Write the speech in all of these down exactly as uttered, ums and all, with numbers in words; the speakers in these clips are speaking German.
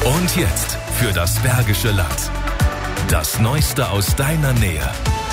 Und jetzt für das Bergische Land. Das Neueste aus deiner Nähe.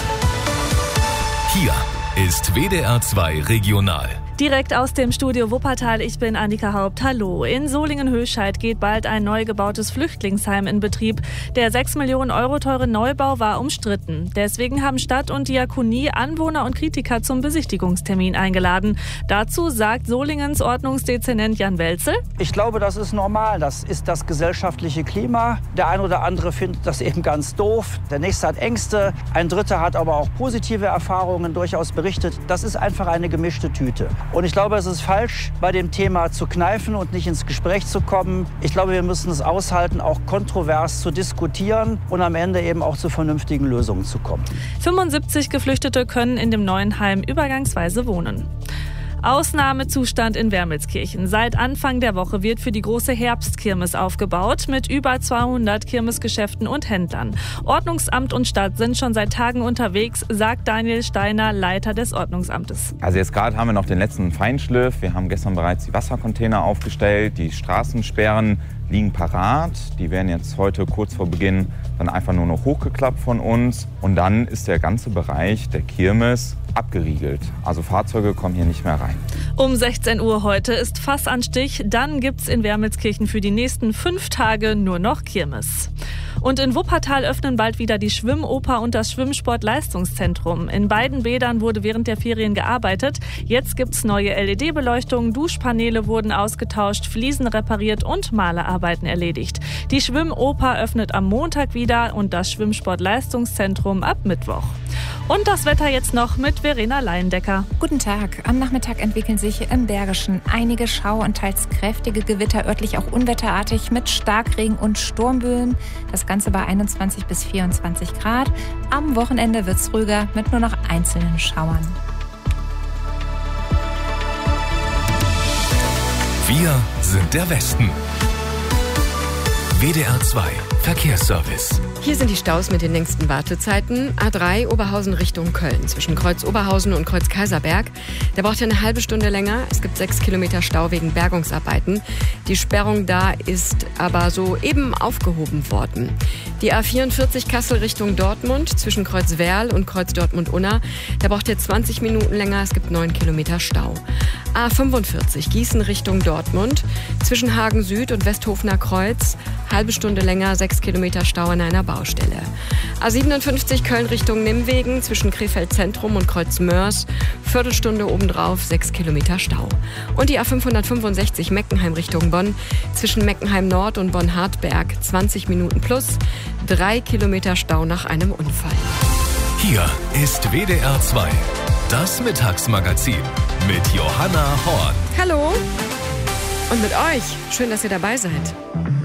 Hier ist W D R zwei Regional. Direkt aus dem Studio Wuppertal, ich bin Annika Haupt. Hallo. In Solingen-Höscheid geht bald ein neu gebautes Flüchtlingsheim in Betrieb. Der sechs Millionen Euro teure Neubau war umstritten. Deswegen haben Stadt und Diakonie Anwohner und Kritiker zum Besichtigungstermin eingeladen. Dazu sagt Solingens Ordnungsdezernent Jan Welzel: Ich glaube, das ist normal. Das ist das gesellschaftliche Klima. Der ein oder andere findet das eben ganz doof. Der nächste hat Ängste. Ein Dritter hat aber auch positive Erfahrungen durchaus berichtet. Das ist einfach eine gemischte Tüte. Und ich glaube, es ist falsch, bei dem Thema zu kneifen und nicht ins Gespräch zu kommen. Ich glaube, wir müssen es aushalten, auch kontrovers zu diskutieren und am Ende eben auch zu vernünftigen Lösungen zu kommen. fünfundsiebzig Geflüchtete können in dem neuen Heim übergangsweise wohnen. Ausnahmezustand in Wermelskirchen. Seit Anfang der Woche wird für die große Herbstkirmes aufgebaut mit über zweihundert Kirmesgeschäften und Händlern. Ordnungsamt und Stadt sind schon seit Tagen unterwegs, sagt Daniel Steiner, Leiter des Ordnungsamtes. Also jetzt gerade haben wir noch den letzten Feinschliff. Wir haben gestern bereits die Wassercontainer aufgestellt, die Straßensperren liegen parat. Die werden jetzt heute kurz vor Beginn dann einfach nur noch hochgeklappt von uns. Und dann ist der ganze Bereich der Kirmes abgeriegelt. Also Fahrzeuge kommen hier nicht mehr rein. Um sechzehn Uhr heute ist Fassanstich. Dann gibt's in Wermelskirchen für die nächsten fünf Tage nur noch Kirmes. Und in Wuppertal öffnen bald wieder die Schwimmoper und das Schwimmsportleistungszentrum. In beiden Bädern wurde während der Ferien gearbeitet. Jetzt gibt's neue L E D-Beleuchtung, Duschpaneele wurden ausgetauscht, Fliesen repariert und Malerarbeiten erledigt. Die Schwimmoper öffnet am Montag wieder und das Schwimmsportleistungszentrum ab Mittwoch. Und das Wetter jetzt noch mit Verena Leindecker. Guten Tag. Am Nachmittag entwickeln sich im Bergischen einige Schau- und teils kräftige Gewitter, örtlich auch unwetterartig mit Starkregen und Sturmböen. Das Ganze bei einundzwanzig bis vierundzwanzig Grad. Am Wochenende wird es ruhiger mit nur noch einzelnen Schauern. Wir sind der Westen. W D R zwei Verkehrsservice. Hier sind die Staus mit den längsten Wartezeiten. A drei Oberhausen Richtung Köln. Zwischen Kreuz Oberhausen und Kreuz Kaiserberg. Der braucht ja eine halbe Stunde länger. Es gibt sechs Kilometer Stau wegen Bergungsarbeiten. Die Sperrung da ist aber soeben aufgehoben worden. Die A vierundvierzig Kassel Richtung Dortmund. Zwischen Kreuz Werl und Kreuz Dortmund-Unna. Der braucht ja zwanzig Minuten länger. Es gibt neun Kilometer Stau. A fünfundvierzig Gießen Richtung Dortmund. Zwischen Hagen Süd und Westhofener Kreuz. Halbe Stunde länger, sechs Kilometer Stau an einer Baustelle. A siebenundfünfzig Köln Richtung Nimwegen zwischen Krefeld Zentrum und Kreuz Mörs. Viertelstunde obendrauf, sechs Kilometer Stau. Und die A fünfhundertfünfundsechzig Meckenheim Richtung Bonn zwischen Meckenheim Nord und Bonn-Hartberg. zwanzig Minuten plus, drei Kilometer Stau nach einem Unfall. Hier ist W D R zwei, das Mittagsmagazin mit Johanna Horn. Hallo und mit euch. Schön, dass ihr dabei seid.